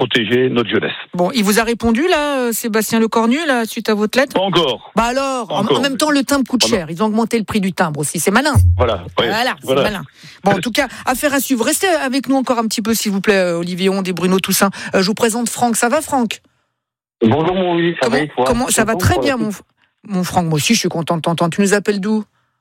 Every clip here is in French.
protéger notre jeunesse. Bon, il vous a répondu, là, Sébastien Lecornu, là, suite à votre lettre ? Pas encore. Bah alors, en même temps, le timbre coûte cher. Ils ont augmenté le prix du timbre aussi. C'est malin. Voilà. Ouais. C'est malin. Bon, en tout cas, affaire à suivre. Restez avec nous encore un petit peu, s'il vous plaît, Olivier Honde et Bruno Toussaint. Je vous présente Franck. Ça va, Franck ? Bonjour mon Louis, ça va et toi ? Ça va très bien, mon Franck. Moi aussi, je suis content de t'entendre. Tu nous appelles d'où ?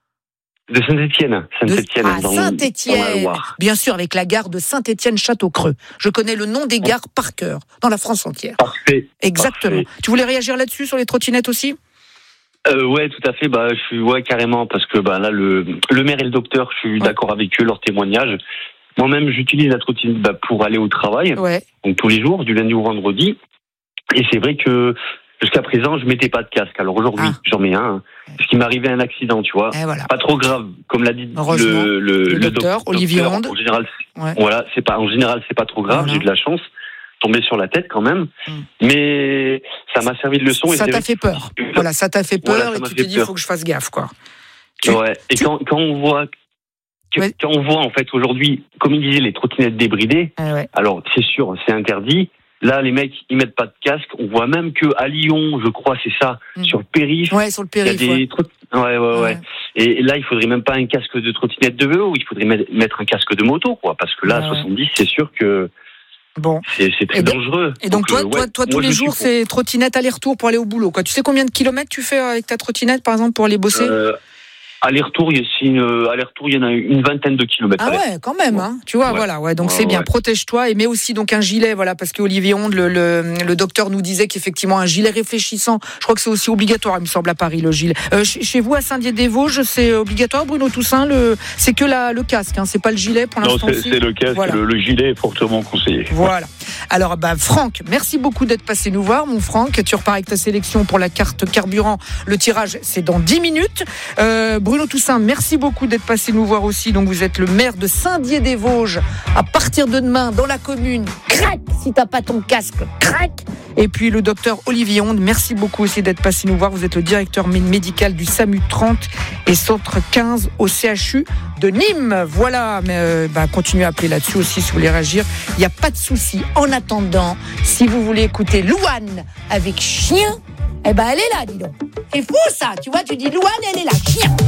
De Saint-Étienne. Saint-Étienne. Bien sûr, avec la gare de Saint-Étienne-Château-Creux. Je connais le nom des gares par cœur, dans la France entière. Parfait. Exactement. Parfait. Tu voulais réagir là-dessus, sur les trottinettes aussi ? Ouais, tout à fait. Je suis carrément, parce que là, le maire et le docteur, je suis d'accord avec eux, leur témoignage. Moi-même, j'utilise la trottinette pour aller au travail, donc tous les jours, du lundi au vendredi. Et c'est vrai que jusqu'à présent, je mettais pas de casque. Alors aujourd'hui, j'en mets un. Parce qu'il m'est arrivé un accident, tu vois. Voilà. Pas trop grave, comme l'a dit le docteur Olivier Honde. En général, c'est pas trop grave. J'ai de la chance, tombé sur la tête quand même. Mais ça m'a servi de leçon. Ça t'a fait peur. Voilà, ça t'a fait peur et tu t'es dit, il faut que je fasse gaffe, quoi. Et quand on voit. Quand on voit en fait aujourd'hui, comme il disait, les trottinettes débridées, alors c'est sûr, c'est interdit. Là, les mecs, ils mettent pas de casque. On voit même que à Lyon, je crois, c'est ça, sur le périph'. Ouais, sur le périph'. Il y a des ouais. Et là, il faudrait même pas un casque de trottinette de vélo. Il faudrait mettre un casque de moto, quoi. Parce que là, à 70, c'est sûr que c'est très dangereux. Et donc toi, tous les jours, c'est trottinette aller-retour pour aller au boulot, quoi. Tu sais combien de kilomètres tu fais avec ta trottinette, par exemple, pour aller bosser ? Aller-retour, il y en a une vingtaine de kilomètres. Ah ouais, quand même, hein. Tu vois, donc c'est bien. Protège-toi et mets aussi donc un gilet, parce que Olivier Honde, le docteur nous disait qu'effectivement un gilet réfléchissant, je crois que c'est aussi obligatoire, il me semble, à Paris, le gilet. Chez vous, à Saint-Dié-des-Vosges, c'est obligatoire, Bruno Toussaint, c'est que le casque, hein, c'est pas le gilet pour l'instant. Non, c'est le casque, le gilet est fortement conseillé. Voilà. Alors, Franck, merci beaucoup d'être passé nous voir, mon Franck. Tu repars avec ta sélection pour la carte carburant. Le tirage, c'est dans 10 minutes. Bruno Toussaint, merci beaucoup d'être passé nous voir aussi. Donc, vous êtes le maire de Saint-Dié-des-Vosges. À partir de demain, dans la commune, crac, si t'as pas ton casque, crac. Et puis, le docteur Olivier Honde, merci beaucoup aussi d'être passé nous voir. Vous êtes le directeur médical du SAMU 30 et centre 15 au CHU de Nîmes. Voilà, mais continuez à appeler là-dessus aussi si vous voulez réagir. Il n'y a pas de souci. En attendant, si vous voulez écouter Louane avec Chien, elle est là, dis donc. C'est fou ça, tu vois, tu dis Louane, elle est là, Chien.